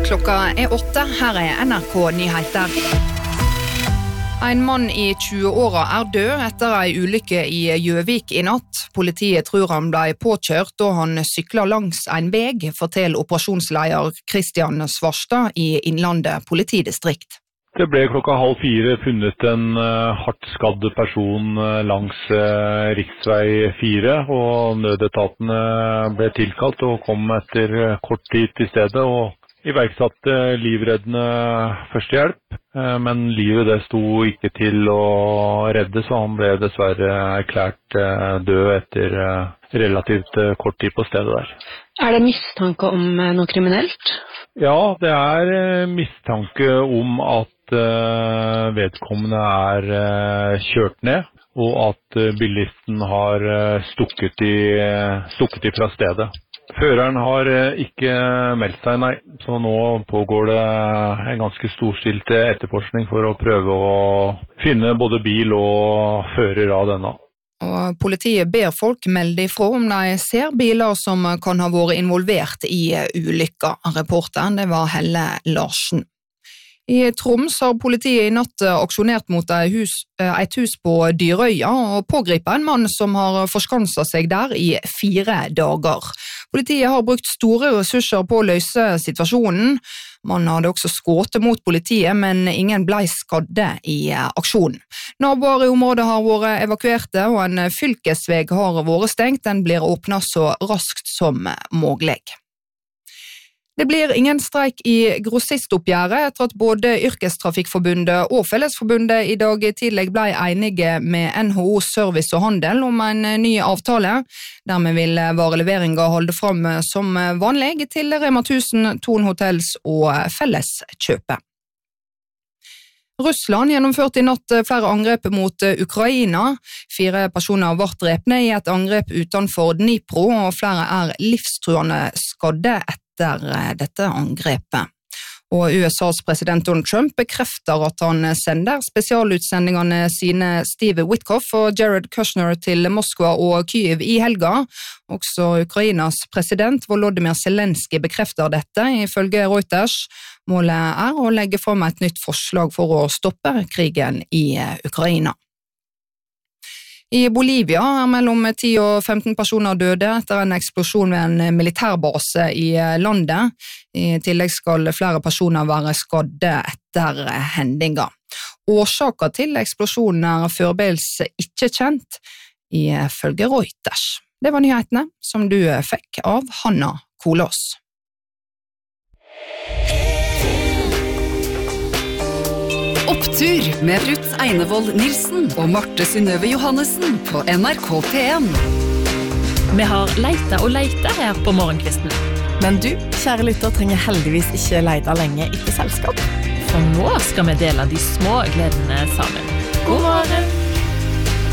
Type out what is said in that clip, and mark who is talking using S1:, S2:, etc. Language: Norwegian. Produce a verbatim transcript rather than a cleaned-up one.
S1: Klokka er åtte, her er N R K Nyheter. En mann i tjue-åra er død etter en ulykke i Gjøvik i natt. Politiet tror han ble påkjørt da han syklet langs en veg, forteller operasjonsleder Kristian Svarstad i Innlandet politidistrikt.
S2: Det ble klokka halv fire funnet en uh, hardt skadd person uh, langs uh, riksvei fire, og nødetatene ble tilkalt og kom etter uh, kort tid til stedet og iverksatte livreddende førstehjelp, uh, men livet det sto ikke til å redde, så han ble dessverre erklært uh, død etter uh, relativt uh, kort tid på stedet der.
S3: Er det mistanke om uh, noe kriminelt?
S2: Ja, det er uh, mistanke om at Uh, vedkommende er uh, kjørt ned, og at uh, bilisten har uh, stukket, i, uh, stukket i fra stedet. Føreren har uh, ikke meldt seg, nei, så nå pågår det en ganske storstilt etterforskning for å prøve å finne både bil og fører av denne.
S1: Og politiet ber folk melde ifra om de ser biler som kan ha vært involvert i ulykka. Reporteren, det var Helle Larsen. I Troms har politiet i natt aksjonert mot et hus, et hus på Dyrøya og pågripet en mann som har forskanset seg der i fire dager. Politiet har brukt store ressurser på å løse situasjonen. Mannen hadde også skutt mot politiet, men ingen ble skadde i aksjonen. Naboer i området har vært evakuerte, og en fylkesveg har vært stengt. Den blir åpnet så raskt som mulig. Det blir ingen streik i grossistoppgjøret etter at både Yrkestrafikkforbundet og Fellesforbundet i dag tidlig ble enige med N H O Service og Handel om en ny avtale. Dermed vil vareleveringa holde fram som vanlig til Rema tusen, Thon Hotels og Felleskjøpet. Russland gjennomførte i natt flere angrep mot Ukraina. Fire personer ble drepne i et angrep utenfor Dnipro, og flere er livstruende skadde etter dette angrepet. Og U S A's president Donald Trump bekrefter at han sender spesialutsendingene sine Steve Witkoff og Jared Kushner til Moskva og Kyiv i helga. Også Ukrainas president Volodymyr Zelensky bekrefter dette, ifølge Reuters. Målet er å legge fram et nytt forslag for å stoppe krigen i Ukraina. I Bolivia er mellom ti og femten personer døde etter en eksplosjon ved en militærbase i landet. I tillegg skal flere personer være skadde etter hendinga. Årsaken til eksplosjonen er foreløpig ikke kjent, ifølge Reuters. Det var nyhetene som du fikk av Hanna Kolås.
S4: Opptur med Ruth Einevold Nilsen og Marte Synnøve Johannessen på N R K P en.
S5: Vi har leita og leita her på morgenkvisten.
S6: Men du, kjære lytter, trenger heldigvis ikke leite lenge etter selskap.
S5: For nå skal vi dele de små gledene sammen. God morgen!